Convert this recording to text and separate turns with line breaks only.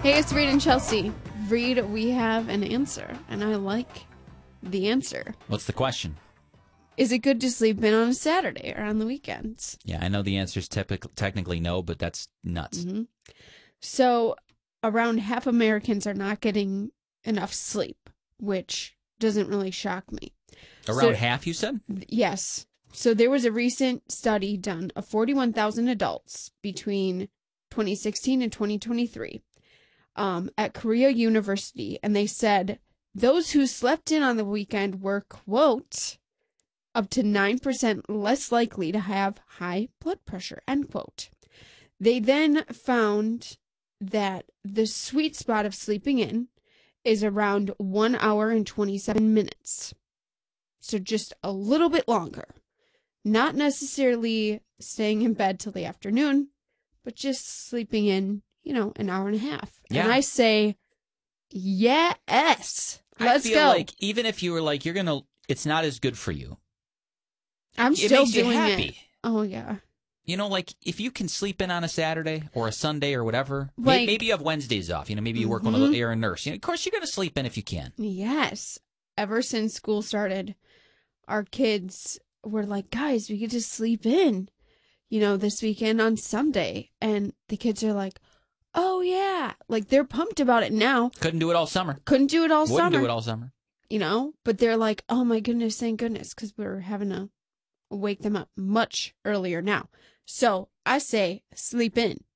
Hey, it's Reed and Chelsea. Reed, we have an answer, and I like the answer.
What's the question?
Is it good to sleep in on a Saturday or on the weekends?
Yeah, I know the answer is technically no, but that's nuts.
Mm-hmm. So, around half Americans are not getting enough sleep, which doesn't really shock me.
Around half, you said?
Yes. So, there was a recent study done of 41,000 adults between 2016 and 2023 at Korea University, and they said those who slept in on the weekend were, quote, up to 9% less likely to have high blood pressure, end quote. They then found that the sweet spot of sleeping in is around 1 hour and 27 minutes. So just a little bit longer. Not necessarily staying in bed till the afternoon, but just sleeping in, an hour and a half.
Yeah.
And I say, yes, let's
I feel
go.
like even if you were like, it's not as good for you.
I'm
It
still
makes you
doing
happy.
it. Oh, yeah.
Like if you can sleep in on a Saturday or a Sunday or whatever,
Like-
maybe you have Wednesdays off. Maybe you work one of those, you're a nurse. Of course, you're going to sleep in if you can.
Yes. Ever since school started, our kids were like, guys, we could just sleep in, this weekend on Sunday. And the kids are like, oh, yeah. Like, they're pumped about it now.
Couldn't do it all summer.
Couldn't do it all
Wouldn't
summer.
do it all summer.
But they're like, oh, my goodness, thank goodness, because we're having to wake them up much earlier now. So I say sleep in.